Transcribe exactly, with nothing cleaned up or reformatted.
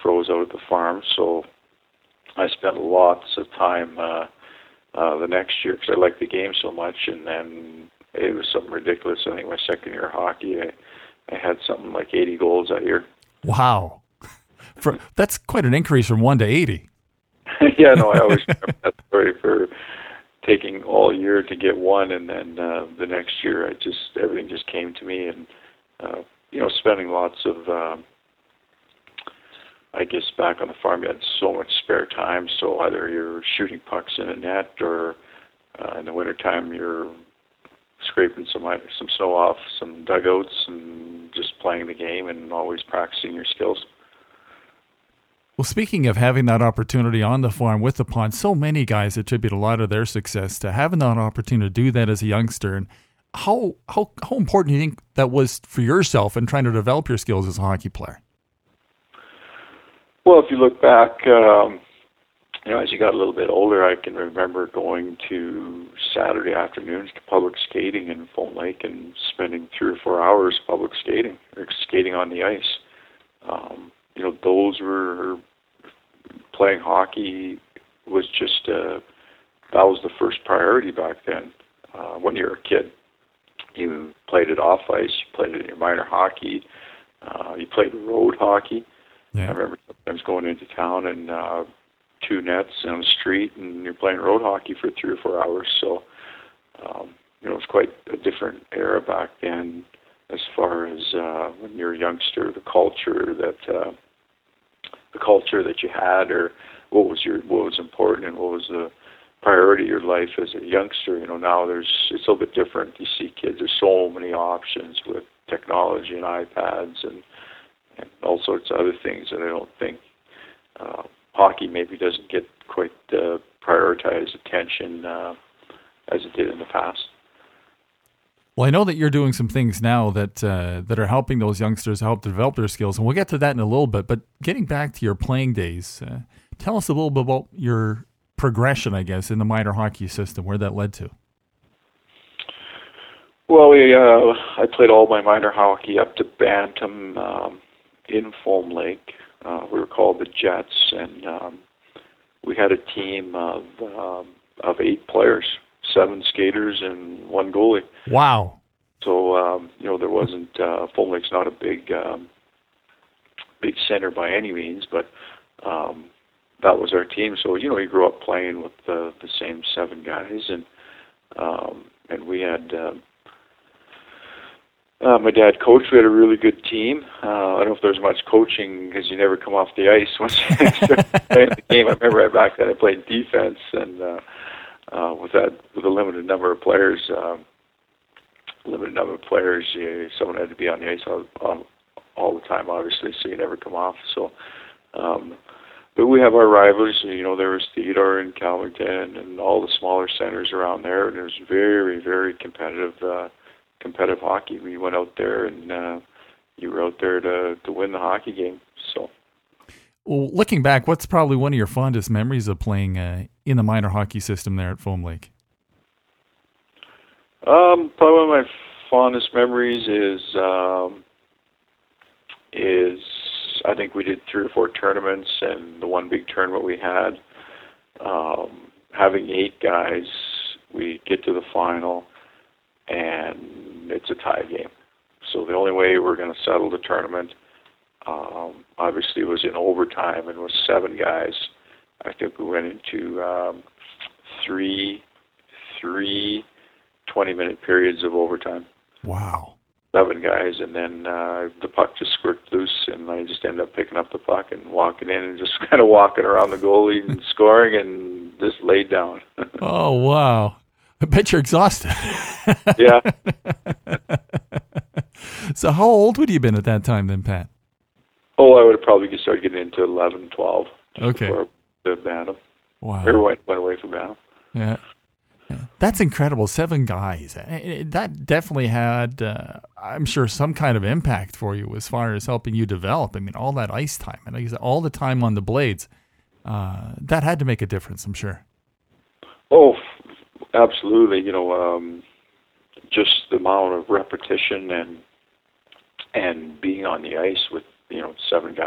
pros out at the farm, so I spent lots of time uh, uh, the next year because I liked the game so much, and then it was something ridiculous. I think my second year of hockey, I, I had something like eighty goals that year. Wow. For, that's quite an increase from one to eighty. Yeah, no, I always remember that story for taking all year to get one, and then uh, the next year, I just everything just came to me, and uh, you know, spending lots of, uh, I guess, back on the farm, you had so much spare time. So either you're shooting pucks in a net, or uh, in the wintertime, you're scraping some some snow off some dugouts and just playing the game and always practicing your skills. Well, speaking of having that opportunity on the farm with the pond, so many guys attribute a lot of their success to having that opportunity to do that as a youngster. And how how how important do you think that was for yourself in trying to develop your skills as a hockey player? Well, if you look back, um, you know, as you got a little bit older, I can remember going to Saturday afternoons to public skating in Foam Lake and spending three or four hours public skating, or skating on the ice. Um, you know, those were, playing hockey was just, uh, that was the first priority back then. Uh, when you were a kid, you played it off ice, you played it in your minor hockey, uh, you played road hockey. Yeah. I remember sometimes going into town and uh, two nets on the street, and you're playing road hockey for three or four hours. So, um, you know, it was quite a different era back then as far as uh, when you're a youngster, the culture that uh, the culture that you had, or what was your what was important and what was the priority of your life as a youngster. You know, now there's it's a little bit different. You see kids, there's so many options with technology and iPads and, and all sorts of other things, and I don't think uh, hockey maybe doesn't get quite uh, prioritized attention uh, as it did in the past. Well, I know that you're doing some things now that uh, that are helping those youngsters help develop their skills, and we'll get to that in a little bit. But getting back to your playing days, uh, tell us a little bit about your progression, I guess, in the minor hockey system, where that led to. Well, we, uh, I played all my minor hockey up to Bantam um, in Foam Lake. Uh, we were called the Jets, and um, we had a team of um, of eight players. Seven skaters and one goalie. Wow. So, um, you know, there wasn't, uh, Foam Lake's not a big, um, big center by any means, but um, that was our team. So, you know, we grew up playing with the, the same seven guys, and um, and we had, um, uh, my dad coached. We had a really good team. Uh, I don't know if there was much coaching because you never come off the ice once you start playing the game. I remember right back then I played defense, and uh, Uh, with that, with a limited number of players, um, limited number of players, you, someone had to be on the ice all, all, all the time, obviously, so you never come off. So, um, but we have our rivals. You know, there was Theodore and Calverton and all the smaller centers around there, and it was very, very competitive, uh, competitive hockey. We went out there, and uh, you were out there to to win the hockey game. So. Well, looking back, what's probably one of your fondest memories of playing uh, in the minor hockey system there at Foam Lake? Um, probably one of my fondest memories is um, is I think we did three or four tournaments, and the one big tournament we had, um, having eight guys, we get to the final, and it's a tie game. So the only way we're going to settle the tournament, Um, obviously, it was in overtime and was seven guys. I think we went into um, three, three twenty-minute periods of overtime. Wow. Seven guys, and then uh, the puck just squirted loose, and I just ended up picking up the puck and walking in and just kind of walking around the goalie and scoring and just laid down. Oh, wow. I bet you're exhausted. Yeah. So how old would you have been at that time then, Pat? Oh, I would have probably started getting into eleven, twelve. Okay. Before the Bantam. Wow. Everyone went, went away from Bantam. Yeah. yeah. That's incredible. Seven guys. That definitely had, uh, I'm sure, some kind of impact for you as far as helping you develop. I mean, all that ice time and like you said, all the time on the blades, uh, that had to make a difference, I'm sure. Oh, absolutely. You know, um, just the amount of repetition and and being on the ice with, you know, seven guys.